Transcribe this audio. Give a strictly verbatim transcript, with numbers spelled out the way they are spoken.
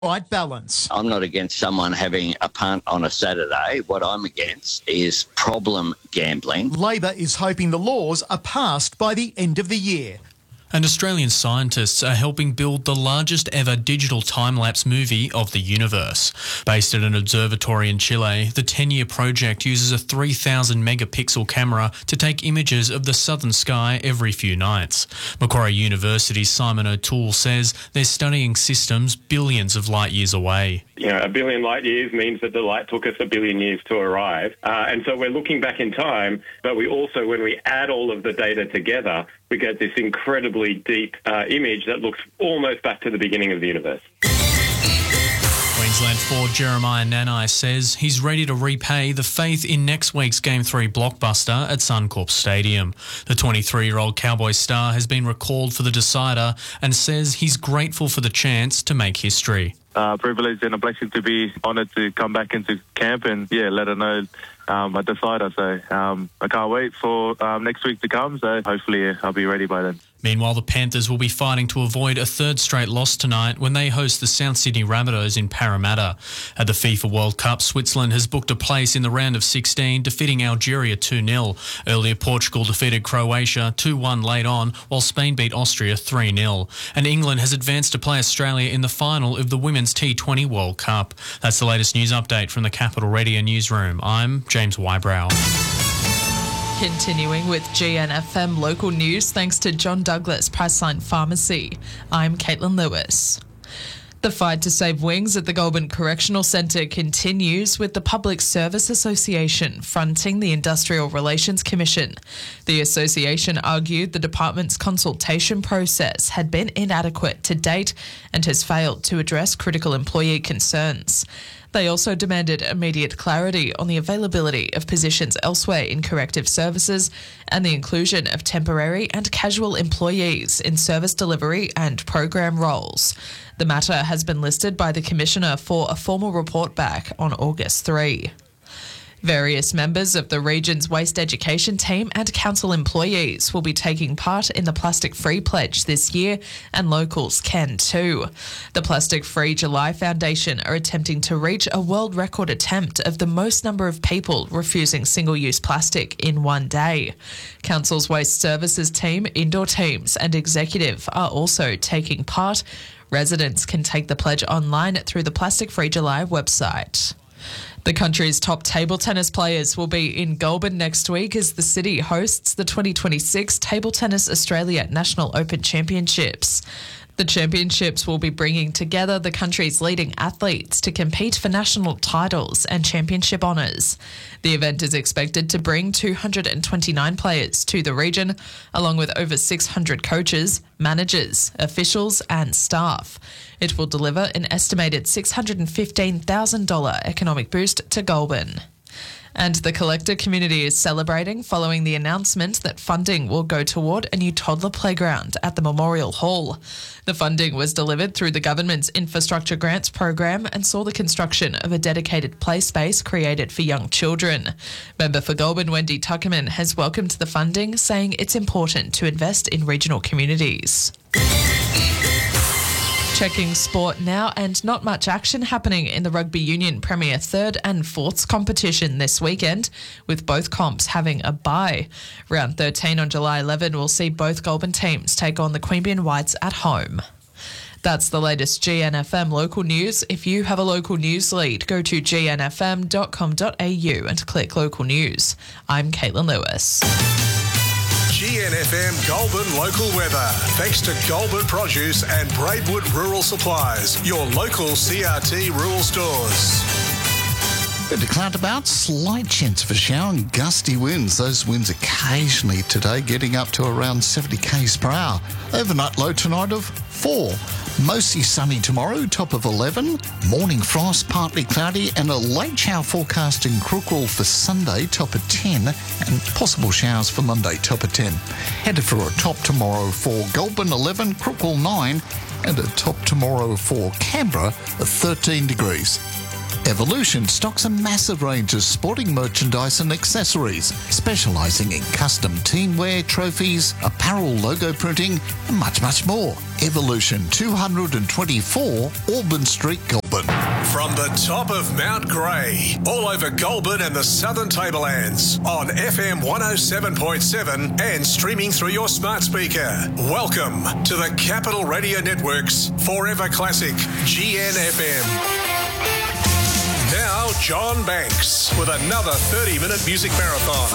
right balance. I'm not against someone having a punt on a Saturday. What I'm against is problem gambling. Labor is hoping the laws are passed by the end of the year. And Australian scientists are helping build the largest ever digital time-lapse movie of the universe. Based at an observatory in Chile, the ten-year project uses a three thousand megapixel camera to take images of the southern sky every few nights. Macquarie University's Simon O'Toole says they're studying systems billions of light years away. You know, a billion light years means that the light took us a billion years to arrive. Uh, and so we're looking back in time, but we also, when we add all of the data together, we get this incredibly deep uh, image that looks almost back to the beginning of the universe. Queensland forward Jeremiah Nanai says he's ready to repay the faith in next week's Game three blockbuster at Suncorp Stadium. The twenty-three-year-old Cowboys star has been recalled for the decider and says he's grateful for the chance to make history. Uh, privilege and a blessing to be honoured to come back into camp and, yeah, let her know um, a decider. So um, I can't wait for um, next week to come, so hopefully uh, I'll be ready by then. Meanwhile, the Panthers will be fighting to avoid a third straight loss tonight when they host the South Sydney Rabbitohs in Parramatta. At the FIFA World Cup, Switzerland has booked a place in the round of sixteen, defeating Algeria two nil. Earlier, Portugal defeated Croatia two one late on, while Spain beat Austria three nil. And England has advanced to play Australia in the final of the Women's T twenty World Cup. That's the latest news update from the Capital Radio newsroom. I'm James Wybrow. Continuing with G N F M local news, thanks to John Douglas Priceline Pharmacy. I'm Caitlin Lewis. The fight to save wings at the Goulburn Correctional Centre continues, with the Public Service Association fronting the Industrial Relations Commission. The association argued the department's consultation process had been inadequate to date and has failed to address critical employee concerns. They also demanded immediate clarity on the availability of positions elsewhere in corrective services and the inclusion of temporary and casual employees in service delivery and program roles. The matter has been listed by the Commissioner for a formal report back on August third. Various members of the region's waste education team and council employees will be taking part in the Plastic Free Pledge this year, and locals can too. The Plastic Free July Foundation are attempting to reach a world record attempt of the most number of people refusing single-use plastic in one day. Council's waste services team, indoor teams and executive are also taking part. Residents can take the pledge online through the Plastic Free July website. The country's top table tennis players will be in Goulburn next week as the city hosts the twenty twenty-six Table Tennis Australia National Open Championships. The championships will be bringing together the country's leading athletes to compete for national titles and championship honours. The event is expected to bring two hundred twenty-nine players to the region, along with over six hundred coaches, managers, officials and staff. It will deliver an estimated six hundred fifteen thousand dollars economic boost to Goulburn. And the collector community is celebrating following the announcement that funding will go toward a new toddler playground at the Memorial Hall. The funding was delivered through the government's Infrastructure Grants program and saw the construction of a dedicated play space created for young children. Member for Goulburn, Wendy Tuckerman, has welcomed the funding, saying it's important to invest in regional communities. Checking sport now, and not much action happening in the Rugby Union Premier third and fourths competition this weekend, with both comps having a bye. Round thirteen on July eleventh will see both Goulburn teams take on the Queanbeyan Whites at home. That's the latest G N F M local news. If you have a local news lead, go to g n f m dot com dot a u and click local news. I'm Caitlin Lewis. G N F M Goulburn local weather. Thanks to Goulburn Produce and Braidwood Rural Supplies, your local C R T rural stores. Bit of cloud about, slight chance of a shower and gusty winds. Those winds occasionally today getting up to around seventy k's per hour. Overnight low tonight of four. Mostly sunny tomorrow, top of eleven. Morning frost, partly cloudy, and a late shower forecast in Crookwell for Sunday, top of ten, and possible showers for Monday, top of ten. Headed for a top tomorrow for Goulburn eleven, Crookwell nine, and a top tomorrow for Canberra of thirteen degrees. Evolution stocks a massive range of sporting merchandise and accessories, specialising in custom teamwear, trophies, apparel, logo printing, and much, much more. Evolution, two twenty-four Auburn Street, Goulburn. From the top of Mount Grey, all over Goulburn and the Southern Tablelands, on F M one oh seven point seven and streaming through your smart speaker. Welcome to the Capital Radio Network's Forever Classic G N F M. Now, John Banks with another thirty-minute music marathon.